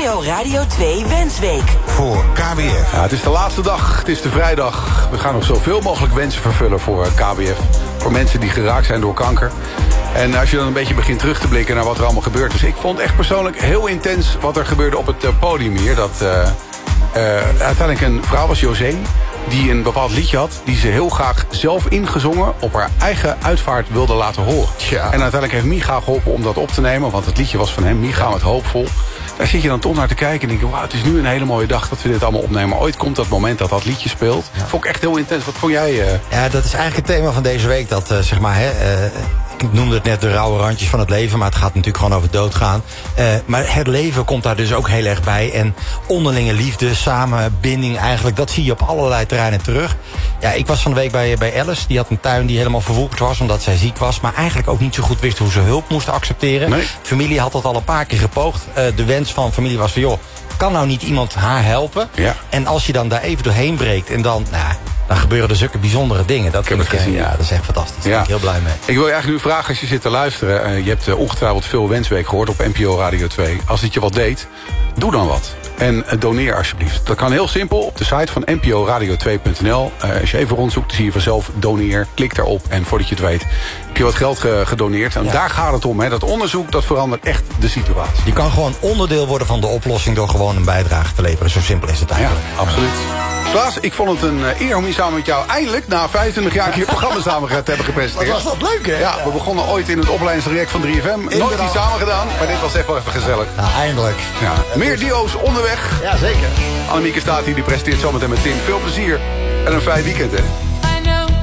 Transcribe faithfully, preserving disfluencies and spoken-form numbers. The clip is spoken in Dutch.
O Radio twee Wensweek. Voor K W F. Ja, het is de laatste dag, het is de vrijdag. We gaan nog zoveel mogelijk wensen vervullen voor K W F. Voor mensen die geraakt zijn door kanker. En als je dan een beetje begint terug te blikken naar wat er allemaal gebeurd is. Ik vond echt persoonlijk heel intens wat er gebeurde op het podium hier. Dat uh, uh, uiteindelijk een vrouw was, José, die een bepaald liedje had, die ze heel graag zelf ingezongen op haar eigen uitvaart wilde laten horen. Tja. En uiteindelijk heeft Micha geholpen om dat op te nemen, want het liedje was van hem, Micha met Hoopvol. Daar zit je dan toch naar te kijken en denk je, wauw, het is nu een hele mooie dag dat we dit allemaal opnemen. Maar ooit komt dat moment dat dat liedje speelt. Ja. Vond ik echt heel intens. Wat vond jij? Uh... Ja, dat is eigenlijk het thema van deze week. Dat, uh, zeg maar, hè, uh, ik noemde het net de rauwe randjes van het leven, maar het gaat natuurlijk gewoon over doodgaan. Uh, maar het leven komt daar dus ook heel erg bij. En onderlinge liefde, samenbinding eigenlijk, dat zie je op allerlei terreinen terug. Ja, ik was van de week bij, bij Alice. Die had een tuin die helemaal verwoerd was omdat zij ziek was. Maar eigenlijk ook niet zo goed wist hoe ze hulp moest accepteren. Nee. Familie had dat al een paar keer gepoogd. Uh, de wens van familie was van, joh, kan nou niet iemand haar helpen? Ja. En als je dan daar even doorheen breekt en dan, nou, dan gebeuren er zulke bijzondere dingen. Dat, Ik heb vind het ik, gezien. ja, dat is echt fantastisch. Daar Ja. ben ik heel blij mee. Ik wil je eigenlijk nu vragen, als je zit te luisteren, uh, je hebt uh, ongetwijfeld veel Wensweek gehoord op N P O Radio twee. Als het je wat deed, doe dan wat. En uh, doneer alsjeblieft. Dat kan heel simpel op de site van N P O Radio twee punt N L. Uh, als je even rondzoekt, dan zie je vanzelf doneer. Klik daarop en voordat je het weet, heb je wat geld ge gedoneerd. En ja. daar gaat het om. Hè. Dat onderzoek, dat verandert echt de situatie. Je kan gewoon onderdeel worden van de oplossing door gewoon een bijdrage te leveren. Zo simpel is het eigenlijk. Ja, absoluut. Klaas, ik vond het een eer om hier samen met jou eindelijk na vijfentwintig jaar een keer programma samen te hebben gepresenteerd. Wat was dat leuk, hè? Ja, we begonnen ooit in het opleidingstraject van drie F M. Nooit iets samen gedaan, maar dit was echt wel even gezellig. Nou, eindelijk. Ja. Meer dio's onderweg. Ja, zeker. Annemieke staat hier, die presenteert zometeen met Tim. Veel plezier en een fijn weekend, hè.